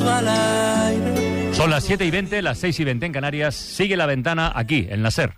beso al aire. Son las 7:20, las 6:20 en Canarias. Sigue La Ventana aquí, en la SER.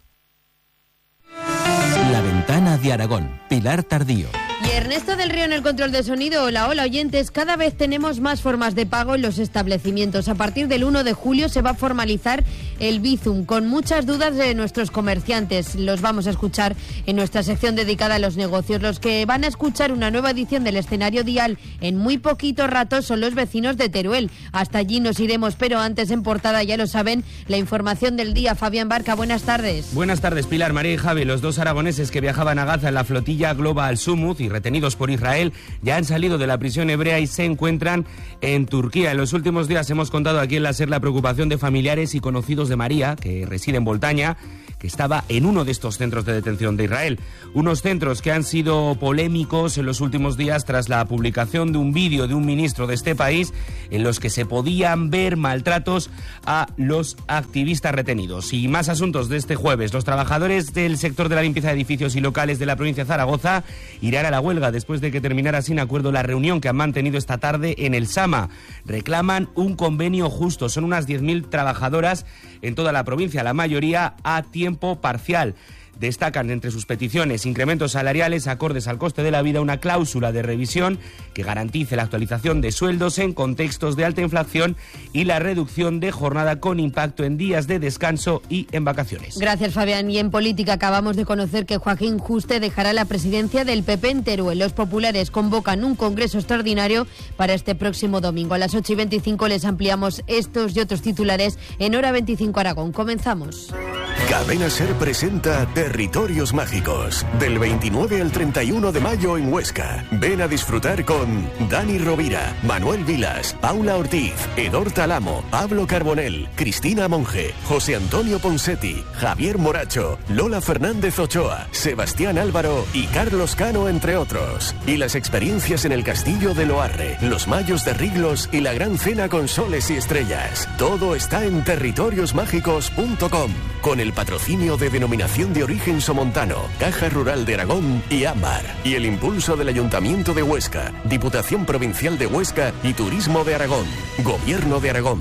La Ventana de Aragón, Pilar Tardío. Y Ernesto del Río en el control de sonido. Hola oyentes, cada vez tenemos más formas de pago en los establecimientos. A partir del 1 de julio se va a formalizar el Bizum, con muchas dudas de nuestros comerciantes. Los vamos a escuchar en nuestra sección dedicada a los negocios. Los que van a escuchar una nueva edición del Escenario Dial en muy poquito rato son los vecinos de Teruel. Hasta allí nos iremos, pero antes en portada, ya lo saben, la información del día. Fabián Barca, buenas tardes. Buenas tardes, Pilar, María y Javi. Los dos aragoneses que viajaban a Gaza en la flotilla Global Sumut y retenidos por Israel ya han salido de la prisión hebrea y se encuentran en Turquía. En los últimos días hemos contado aquí en la SER la preocupación de familiares y conocidos de María, que reside en Boltaña, que estaba en uno de estos centros de detención de Israel. Unos centros que han sido polémicos en los últimos días tras la publicación de un vídeo de un ministro de este país en los que se podían ver maltratos a los activistas retenidos. Y más asuntos de este jueves. Los trabajadores del sector de la limpieza de edificios y locales de la provincia de Zaragoza irán a la huelga después de que terminara sin acuerdo la reunión que han mantenido esta tarde en el Sama. Reclaman un convenio justo. Son unas 10.000 trabajadoras en toda la provincia, la mayoría a tiempo parcial. Destacan entre sus peticiones incrementos salariales acordes al coste de la vida, una cláusula de revisión que garantice la actualización de sueldos en contextos de alta inflación y la reducción de jornada con impacto en días de descanso y en vacaciones. Gracias, Fabián. Y en política acabamos de conocer que Joaquín Juste dejará la presidencia del PP en Teruel. Los populares convocan un congreso extraordinario para este próximo domingo. A las 8:25 les ampliamos estos y otros titulares en Hora 25 Aragón. Comenzamos. Cadena SER presenta Territorios Mágicos, del 29 al 31 de mayo en Huesca. Ven a disfrutar con Dani Rovira, Manuel Vilas, Paula Ortiz, Edor Talamo, Pablo Carbonell, Cristina Monge, José Antonio Ponsetti, Javier Moracho, Lola Fernández Ochoa, Sebastián Álvaro y Carlos Cano, entre otros. Y las experiencias en el Castillo de Loarre, los Mayos de Riglos y la Gran Cena con soles y estrellas. Todo está en territoriosmágicos.com, con el patrocinio de Denominación de Origen Somontano, Caja Rural de Aragón y Ámbar, y el impulso del Ayuntamiento de Huesca, Diputación Provincial de Huesca y Turismo de Aragón, Gobierno de Aragón.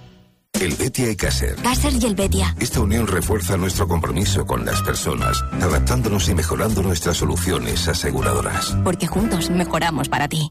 El Betia y Caser. Caser y el Betia. Esta unión refuerza nuestro compromiso con las personas, adaptándonos y mejorando nuestras soluciones aseguradoras. Porque juntos mejoramos para ti.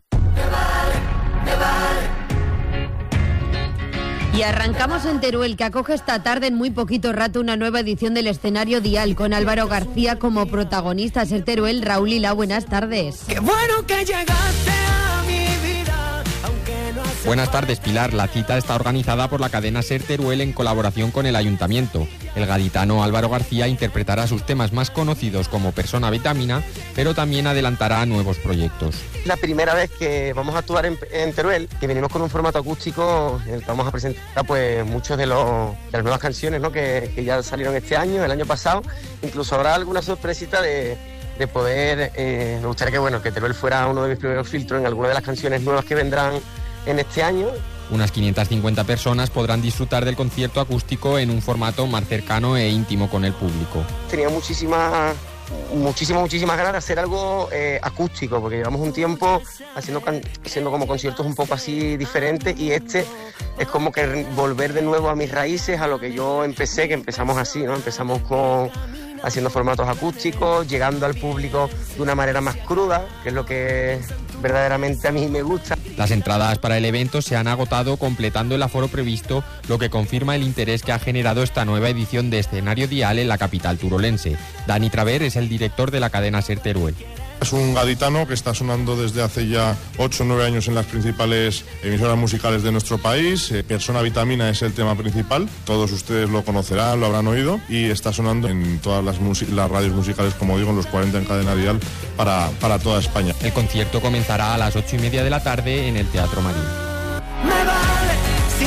Y arrancamos en Teruel, que acoge esta tarde en muy poquito rato una nueva edición del Escenario Dial, con Álvaro García como protagonista. Ser Teruel, Raúl Lila, buenas tardes. Qué bueno que llegaste a mi vida, aunque no hace... Buenas tardes, Pilar. La cita está organizada por la cadena SER Teruel en colaboración con el Ayuntamiento. El gaditano Álvaro García interpretará sus temas más conocidos como Persona Vitamina, pero también adelantará nuevos proyectos. La primera vez que vamos a actuar en Teruel, que venimos con un formato acústico en el que vamos a presentar pues muchos de las nuevas canciones, ¿no? que ya salieron este año, el año pasado. Incluso habrá alguna sorpresita de poder, me gustaría que Teruel fuera uno de mis primeros filtros en alguna de las canciones nuevas que vendrán en este año. Unas 550 personas podrán disfrutar del concierto acústico en un formato más cercano e íntimo con el público. Tenía muchísimas ganas de hacer algo acústico, porque llevamos un tiempo haciendo como conciertos un poco así diferentes, y este es como que volver de nuevo a mis raíces, a lo que yo empecé, que empezamos así, ¿no? Empezamos haciendo formatos acústicos, llegando al público de una manera más cruda, que es lo que verdaderamente a mí me gusta. Las entradas para el evento se han agotado, completando el aforo previsto, lo que confirma el interés que ha generado esta nueva edición de Escenario Dial en la capital turolense. Dani Traver es el director de la cadena SER Teruel. Es un gaditano que está sonando desde hace ya 8 o 9 años en las principales emisoras musicales de nuestro país. Persona Vitamina es el tema principal, todos ustedes lo conocerán, lo habrán oído, y está sonando en todas las radios musicales, como digo, en los 40 en cadena dial para toda España. El concierto comenzará a las 8:30 de la tarde en el Teatro Marín. Me vale si te late el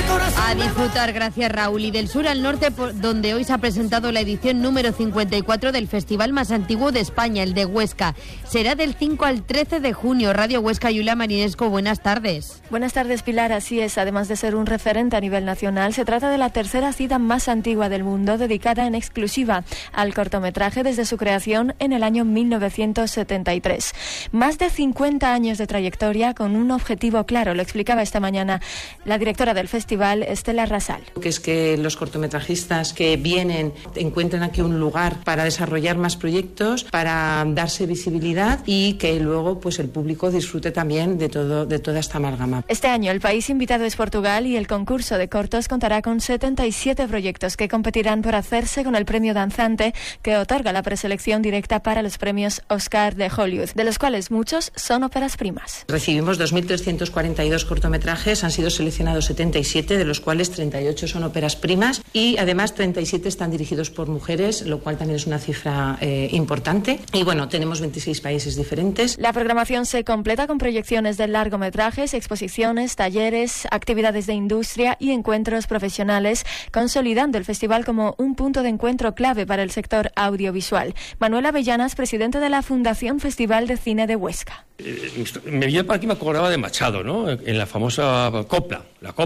corazón. A disfrutar, gracias Raúl. Y del sur al norte, donde hoy se ha presentado la edición número 54 del festival más antiguo de España, el de Huesca. Será del 5 al 13 de junio. Radio Huesca, Yula Marinesco, buenas tardes. Buenas tardes, Pilar. Así es, además de ser un referente a nivel nacional, se trata de la tercera cita más antigua del mundo, dedicada en exclusiva al cortometraje desde su creación en el año 1973. Más de 50 años de trayectoria con un objetivo claro, lo explicaba esta mañana la directora del festival, Estela Rasal. Que es que los cortometrajistas que vienen encuentren aquí un lugar para desarrollar más proyectos, para darse visibilidad y que luego pues el público disfrute también de toda esta amalgama. Este año el país invitado es Portugal y el concurso de cortos contará con 77 proyectos que competirán por hacerse con el premio Danzante, que otorga la preselección directa para los premios Oscar de Hollywood, de los cuales muchos son óperas primas. Recibimos 2.342 cortometrajes, han sido seleccionados 77, de los cuales 38 son óperas primas y además 37 están dirigidos por mujeres, lo cual también es una cifra importante. Y bueno, tenemos 26 países diferentes. La programación se completa con proyecciones de largometrajes, exposiciones, talleres, actividades de industria y encuentros profesionales, consolidando el festival como un punto de encuentro clave para el sector audiovisual. Manuel Avellanas, presidente de la Fundación Festival de Cine de Huesca. Me vino para aquí, me acordaba de Machado, ¿no? En la famosa copla,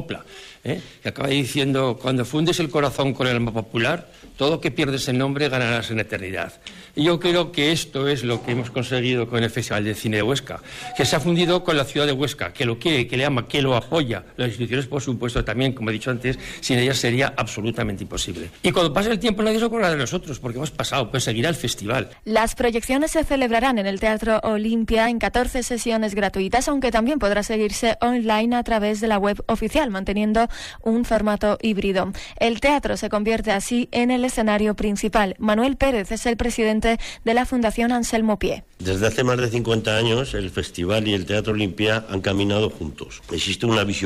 que acaba diciendo: cuando fundes el corazón con el alma popular, todo que pierdes el nombre ganarás en eternidad. Y yo creo que esto es lo que hemos conseguido con el Festival de Cine de Huesca, que se ha fundido con la ciudad de Huesca, que lo quiere, que le ama, que lo apoya. Las instituciones, por supuesto, también, como he dicho antes, sin ellas sería absolutamente imposible. Y cuando pase el tiempo nadie se acordará de nosotros, porque hemos pasado, pues seguirá el festival. Las proyecciones se celebrarán en el Teatro Olimpia en 14 sesiones gratuitas, aunque también podrá seguirse online a través de la web oficial, manteniendo un formato híbrido. El teatro se convierte así en el escenario principal. Manuel Pérez es el presidente de la Fundación Anselmo Pie. Desde hace más de 50 años el festival y el Teatro Olimpia han caminado juntos. Existe una visión